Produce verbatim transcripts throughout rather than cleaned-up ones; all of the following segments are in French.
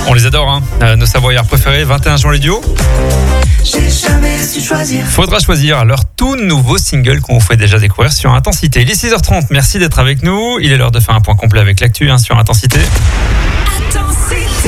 On les adore, hein. Euh, nos Savoyards préférés, vingt et un juin les duos. J'ai jamais su choisir. Faudra choisir leur tout nouveau single qu'on vous fait déjà découvrir sur Intensité. Il est six heures trente, merci d'être avec nous. Il est l'heure de faire un point complet avec l'actu hein, sur Intensité. Intensité.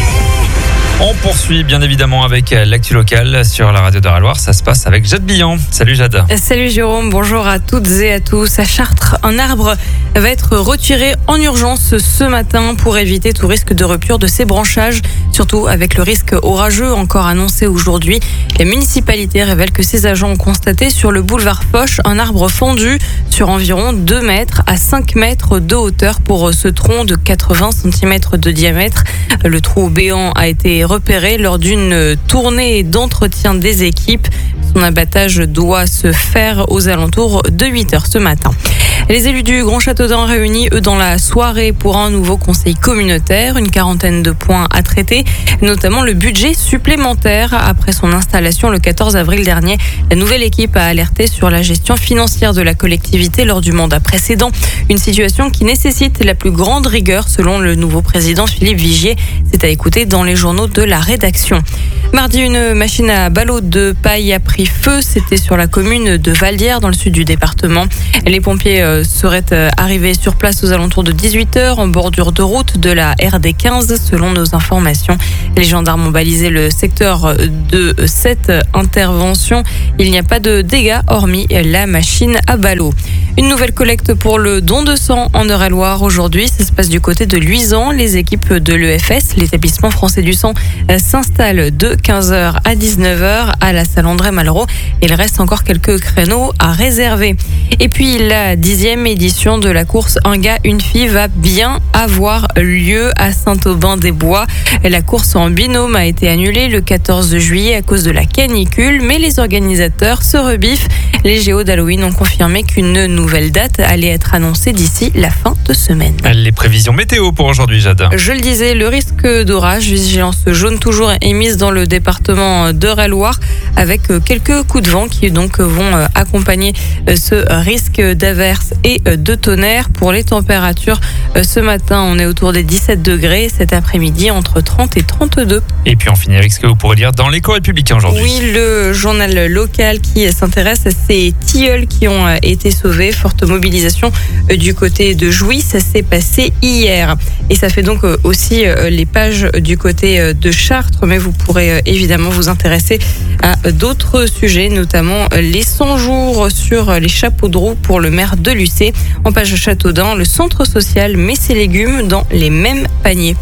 On poursuit bien évidemment avec l'actu locale sur la radio d'Eure-et-Loir. Ça se passe avec Jade Billan. Salut Jade. Salut Jérôme, bonjour à toutes et à tous. À Chartres, un arbre va être retiré en urgence ce matin pour éviter tout risque de rupture de ses branchages, surtout avec le risque orageux encore annoncé aujourd'hui. La municipalité révèle que ses agents ont constaté sur le boulevard Foch un arbre fendu sur environ deux mètres à cinq mètres de hauteur pour ce tronc de quatre-vingts centimètres de diamètre. Le trou béant a été repéré lors d'une tournée d'entretien des équipes. Son abattage doit se faire aux alentours de huit heures ce matin. Les élus du Grand Châteaudun réunis, eux, dans la soirée pour un nouveau conseil communautaire. Une quarantaine de points à traiter, notamment le budget supplémentaire. Après son installation le quatorze avril dernier, la nouvelle équipe a alerté sur la gestion financière de la collectivité lors du mandat précédent. Une situation qui nécessite la plus grande rigueur, selon le nouveau président Philippe Vigier. C'est à écouter dans les journaux de la rédaction. Mardi, une machine à ballots de paille a pris feu. C'était sur la commune de Valdière, dans le sud du département. Les pompiers seraient arrivés sur place aux alentours de dix-huit heures en bordure de route de la R D quinze, selon nos informations. Les gendarmes ont balisé le secteur de cette intervention. Il n'y a pas de dégâts hormis la machine à ballots. Une nouvelle collecte pour le don de sang en Eure-et-Loir aujourd'hui. Ça se passe du côté de Luisan. Les équipes de l'E F S, l'établissement français du sang, s'installent de quinze heures à dix-neuf heures à la salle André Malraux. Il reste encore quelques créneaux à réserver. Et puis la dixième édition de la course Un gars, une fille va bien avoir lieu à Saint-Aubin-des-Bois. La course en binôme a été annulée le quatorze juillet à cause de la canicule, mais les organisateurs se rebiffent. Les géos d'Halloween ont confirmé qu'une nouvelle date allait être annoncée d'ici la fin de semaine. Les prévisions météo pour aujourd'hui, Jade. Je le disais, le risque d'orage, vigilance jaune toujours émise dans le département d'Eure-et-Loir, avec quelques coups de vent qui donc vont accompagner ce risque d'averse et de tonnerre. Pour les températures, ce matin, on est autour des dix-sept degrés. Cet après-midi, entre trente et trente-deux. Et puis on finit avec ce que vous pourrez lire dans l'Écho républicain aujourd'hui. Oui, le journal local qui s'intéresse à ces tilleuls qui ont été sauvés. Forte mobilisation du côté de Jouy. Ça s'est passé hier. Et ça fait donc aussi les pages du côté de Chartres. Mais vous pourrez évidemment vous intéresser à d'autres sujets, notamment les cent jours sur les chapeaux de roue pour le maire de Lucé. En page Châteaudun, le centre social met ses légumes dans les mêmes paniers.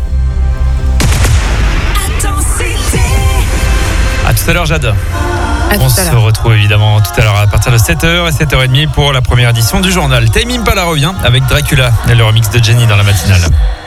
À tout à l'heure, Jade. À On tout à se l'heure. retrouve évidemment tout à l'heure à partir de sept heures et sept heures trente pour la première édition du journal. Tame Impala revient avec Dracula et le remix de Jenny dans la matinale.